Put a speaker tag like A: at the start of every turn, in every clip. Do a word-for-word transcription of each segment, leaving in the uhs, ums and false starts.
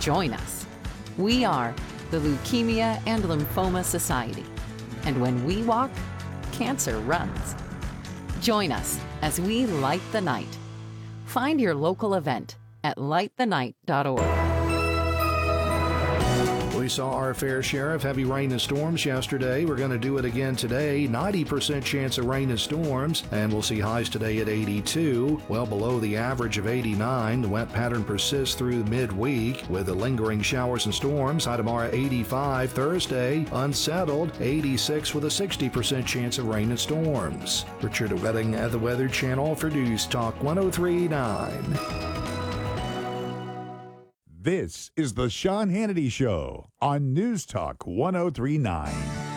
A: Join us. We are the Leukemia and Lymphoma Society. And when we walk, cancer runs. Join us as we light the night. Find your local event at light the night dot org.
B: We saw our fair share of heavy rain and storms yesterday. We're going to do it again today. ninety percent chance of rain and storms, and we'll see highs today at eighty-two, well below the average of eighty-nine. The wet pattern persists through midweek with the lingering showers and storms. High tomorrow eighty-five. Thursday, unsettled, eighty-six with a sixty percent chance of rain and storms. Richard Wedding at the Weather Channel for News Talk one oh three point nine.
C: This is the Sean Hannity Show on News Talk one oh three point nine.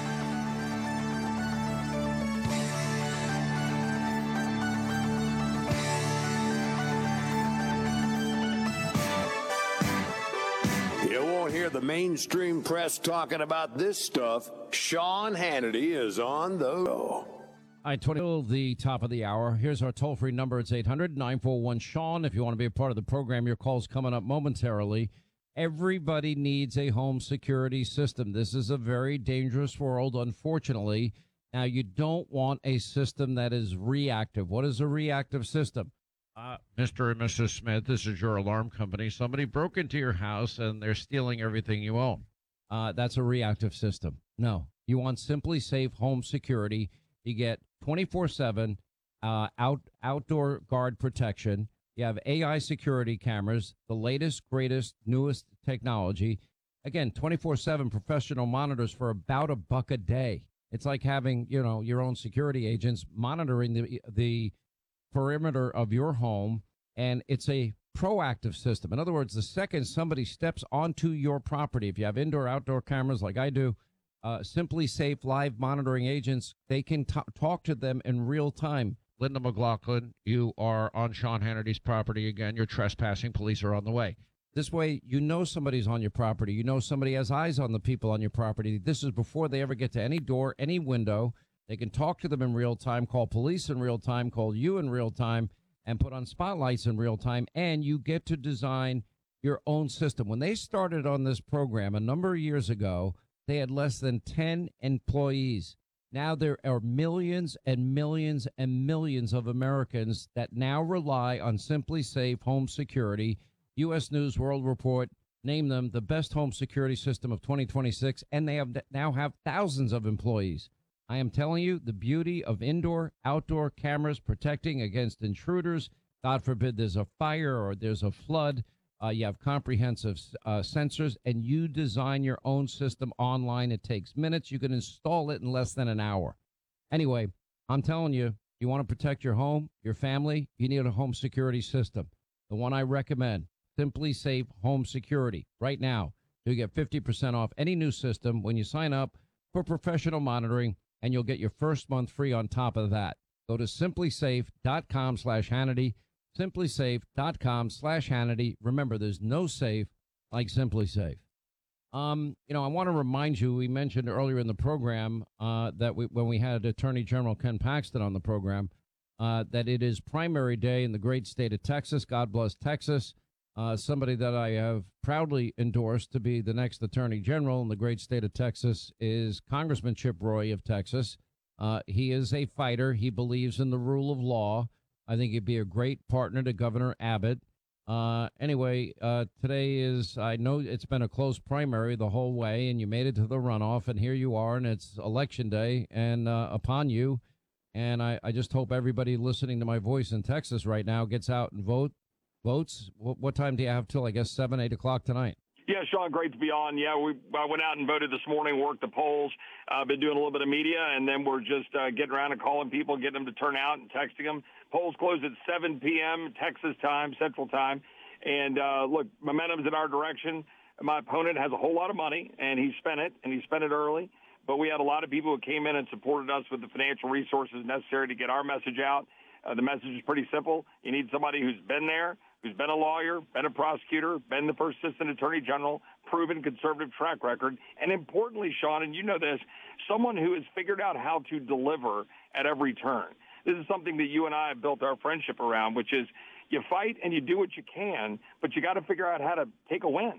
D: You won't hear the mainstream press talking about this stuff. Sean Hannity is on the show.
E: All right, twenty, the top of the hour. Here's our toll-free number. It's eight hundred, nine four one, Sean. If you want to be a part of the program, your call's coming up momentarily. Everybody needs a home security system. This is a very dangerous world, unfortunately. Now, you don't want a system that is reactive. What is a reactive system? Uh, Mister and Missus Smith, this is your alarm company. Somebody broke into your house, and they're stealing everything you own. Uh, that's a reactive system. No, you want Simply Safe Home Security. You get twenty-four seven uh, out outdoor guard protection. You have A I security cameras, the latest, greatest, newest technology. Again, twenty-four seven professional monitors for about a buck a day. It's like having, you know, your own security agents monitoring the the perimeter of your home, and it's a proactive system. In other words, the second somebody steps onto your property, if you have indoor, outdoor cameras like I do, Uh, Simply Safe live monitoring agents, they can t- talk to them in real time. Linda McLaughlin, you are on Sean Hannity's property again. You're trespassing. Police are on the way. This way, you know somebody's on your property. You know somebody has eyes on the people on your property. This is before they ever get to any door, any window. They can talk to them in real time, call police in real time, call you in real time, and put on spotlights in real time. And you get to design your own system. When they started on this program a number of years ago, they had less than ten employees. Now there are millions and millions and millions of Americans that now rely on Simply Safe Home Security. U S News World Report named them the best home security system of twenty twenty-six, and they have now have thousands of employees. I am telling you, the beauty of indoor, outdoor cameras protecting against intruders. God forbid there's a fire or there's a flood. Uh, you have comprehensive uh, sensors, and you design your own system online. It takes minutes. You can install it in less than an hour. Anyway, I'm telling you, you want to protect your home, your family, you need a home security system. The one I recommend, Simply Safe Home Security. Right now, you get fifty percent off any new system when you sign up for professional monitoring, and you'll get your first month free on top of that. Go to simplysafe.com slash Hannity. simplysafe.com slash Hannity. Remember, there's no safe like Simply Safe. Um, you know, I want to remind you, we mentioned earlier in the program uh, that we, when we had Attorney General Ken Paxton on the program, uh, that it is primary day in the great state of Texas. God bless Texas. Uh, somebody that I have proudly endorsed to be the next Attorney General in the great state of Texas is Congressman Chip Roy of Texas. Uh, he is a fighter. He believes in the rule of law. I think he'd be a great partner to Governor Abbott. Uh, anyway, uh, today is, I know it's been a close primary the whole way, and you made it to the runoff, and here you are, and it's election day, and uh, upon you. And I, I just hope everybody listening to my voice in Texas right now gets out and vote, votes. What, what time do you have till, I guess, seven, eight o'clock tonight?
F: Yeah, Sean, great to be on. Yeah, we I went out and voted this morning, worked the polls. I've uh, been doing a little bit of media, and then we're just uh, getting around and calling people, getting them to turn out and texting them. Polls close at seven p.m. Texas time, Central time. And, uh, look, momentum's in our direction. My opponent has a whole lot of money, and he spent it, and he spent it early. But we had a lot of people who came in and supported us with the financial resources necessary to get our message out. Uh, the message is pretty simple. You need somebody who's been there, who's been a lawyer, been a prosecutor, been the first assistant attorney general, proven conservative track record, and importantly, Sean, and you know this, someone who has figured out how to deliver at every turn. This is something that you and I have built our friendship around, which is you fight and you do what you can, but you got to figure out how to take a win.